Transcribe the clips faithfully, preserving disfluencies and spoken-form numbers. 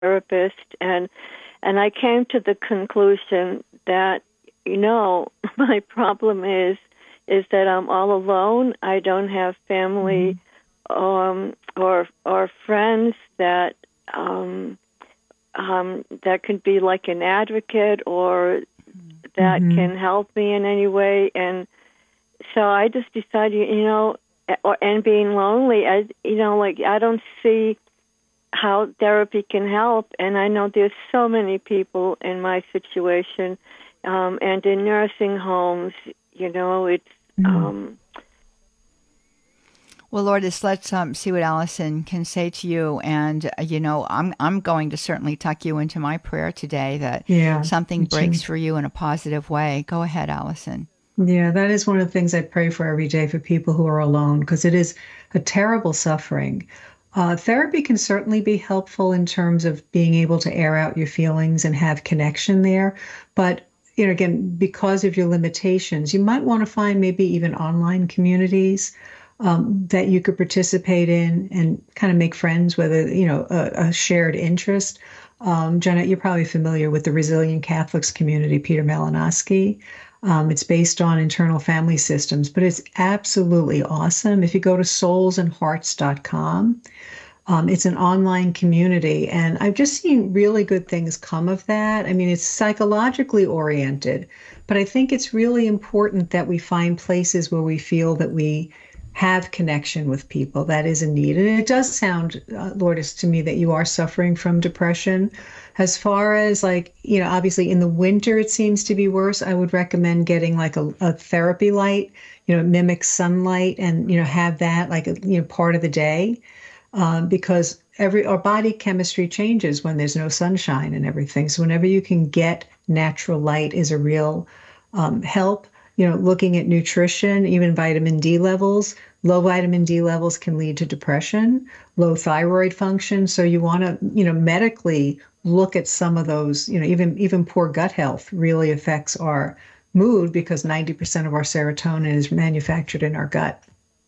therapist, and and I came to the conclusion that, you know, my problem is is that I'm all alone. I don't have family mm-hmm. um, or or friends that um, um, that could be like an advocate or that mm-hmm. can help me in any way. And so I just decided, you know, or, and being lonely, I, you know, like I don't see how therapy can help. And I know there's so many people in my situation um, and in nursing homes, you know, it's... Mm-hmm. Um, Well, Lourdes, let's um, see what Allison can say to you. And, uh, you know, I'm I'm going to certainly tuck you into my prayer today that yeah, something breaks for you in a positive way. Go ahead, Allison. Yeah, that is one of the things I pray for every day for people who are alone, because it is a terrible suffering. Uh, therapy can certainly be helpful in terms of being able to air out your feelings and have connection there. But, you know, again, because of your limitations, you might want to find maybe even online communities Um, that you could participate in and kind of make friends with a, you know, a, a shared interest. Um, Janet, you're probably familiar with the Resilient Catholics community, Peter Malinowski. Um, it's based on internal family systems, but it's absolutely awesome. If you go to souls and hearts dot com, um, it's an online community, and I've just seen really good things come of that. I mean, it's psychologically oriented, but I think it's really important that we find places where we feel that we have connection with people. That is a need. And it does sound, uh, Lourdes, to me that you are suffering from depression. As far as like, you know, obviously in the winter, it seems to be worse. I would recommend getting like a, a therapy light, you know, mimic sunlight and, you know, have that like, a, you know, part of the day um, because every, our body chemistry changes when there's no sunshine and everything. So whenever you can get natural light is a real um, help. You know, looking at nutrition, even vitamin D levels, low vitamin D levels can lead to depression, low thyroid function. So you want to, you know, medically look at some of those, you know, even, even poor gut health really affects our mood because ninety percent of our serotonin is manufactured in our gut.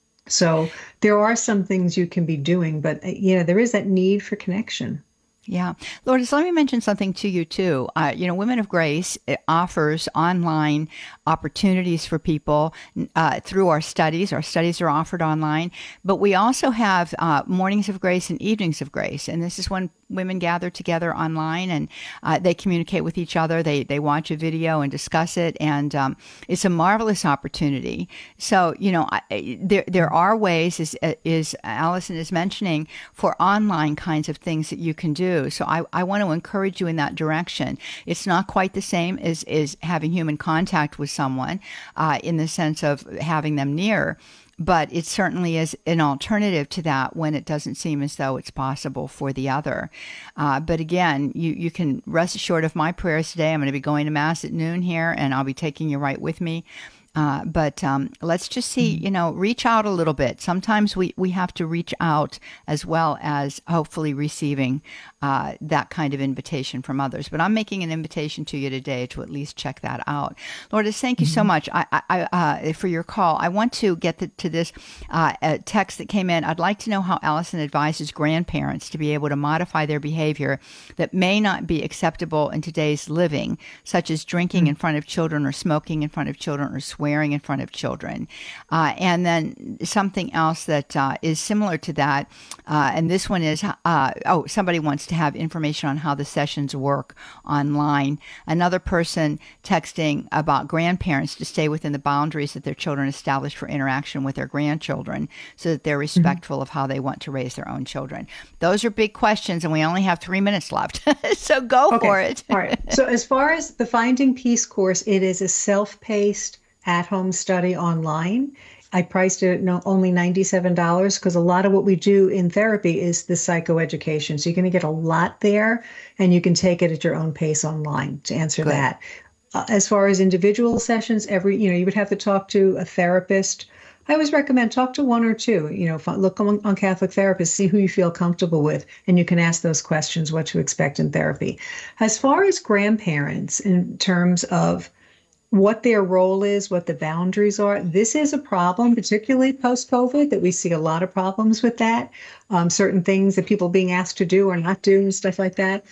So there are some things you can be doing, but, you know, there is that need for connection. Yeah. Lourdes, let me mention something to you, too. Uh, you know, Women of Grace offers online opportunities for people uh, through our studies. Our studies are offered online, but we also have uh, Mornings of Grace and Evenings of Grace. And this is when women gather together online and uh, they communicate with each other. They they watch a video and discuss it. And um, it's a marvelous opportunity. So, you know, I, there there are ways, as, as Allison is mentioning, for online kinds of things that you can do. So I, I want to encourage you in that direction. It's not quite the same as, as having human contact with someone uh, in the sense of having them near, but it certainly is an alternative to that when it doesn't seem as though it's possible for the other. Uh, but again, you, you can rest assured of my prayers today. I'm going to be going to Mass at noon here, and I'll be taking you right with me. Uh, but um, let's just see, you know, reach out a little bit. Sometimes we, we have to reach out as well as hopefully receiving uh, that kind of invitation from others. But I'm making an invitation to you today to at least check that out. Lourdes, thank you so much I, I, uh, for your call. I want to get the, to this uh, text that came in. I'd like to know how Allison advises grandparents to be able to modify their behavior that may not be acceptable in today's living, such as drinking mm-hmm. in front of children or smoking in front of children or swearing in front of children. Uh, and then something else that uh, is similar to that, uh, and this one is, uh, oh, somebody wants to have information on how the sessions work online. Another person texting about grandparents to stay within the boundaries that their children established for interaction with their grandchildren so that they're respectful mm-hmm. of how they want to raise their own children. Those are big questions, and we only have three minutes left. So go okay. for it. All right. So as far as the Finding Peace course, it is a self-paced at-home study online. I priced it at no, only ninety-seven dollars because a lot of what we do in therapy is the psychoeducation. So you're going to get a lot there, and you can take it at your own pace online to answer Good. that. Uh, as far as individual sessions, every you know you would have to talk to a therapist. I always recommend talk to one or two. You know, look on, on Catholic therapists, see who you feel comfortable with, and you can ask those questions, what to expect in therapy. As far as grandparents, in terms of what their role is, what the boundaries are. This is a problem, particularly post-COVID, that we see a lot of problems with that. Um, certain things that people being asked to do or not do and stuff like that.